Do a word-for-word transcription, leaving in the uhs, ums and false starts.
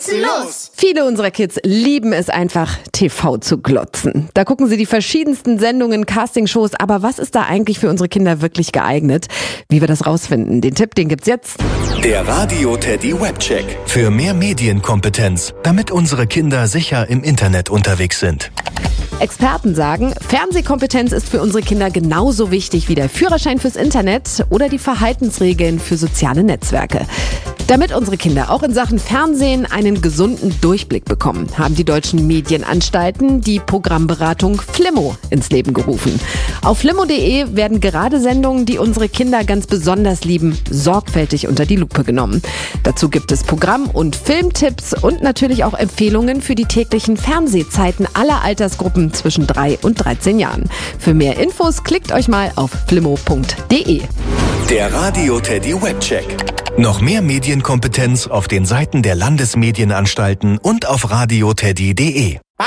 glotzen los! Viele unserer Kids lieben es einfach, T V zu glotzen. Da gucken sie die verschiedensten Sendungen, Castingshows, aber was ist da eigentlich für unsere Kinder wirklich geeignet? Wie wir das rausfinden, den Tipp, den gibt's jetzt. Der Radio Teddy Webcheck. Für mehr Medienkompetenz, damit unsere Kinder sicher im Internet unterwegs sind. Experten sagen, Fernsehkompetenz ist für unsere Kinder genauso wichtig wie der Führerschein fürs Internet oder die Verhaltensregeln für soziale Netzwerke. Damit unsere Kinder auch in Sachen Fernsehen einen gesunden Durchblick bekommen, haben die deutschen Medienanstalten die Programmberatung Flimmo ins Leben gerufen. Auf flimmo punkt de werden gerade Sendungen, die unsere Kinder ganz besonders lieben, sorgfältig unter die Lupe genommen. Dazu gibt es Programm- und Filmtipps und natürlich auch Empfehlungen für die täglichen Fernsehzeiten aller Altersgruppen zwischen drei und dreizehn Jahren. Für mehr Infos klickt euch mal auf flimmo punkt de. Der Radio Teddy Webcheck. Noch mehr Medienkompetenz auf den Seiten der Landesmedienanstalten und auf radio teddy punkt de.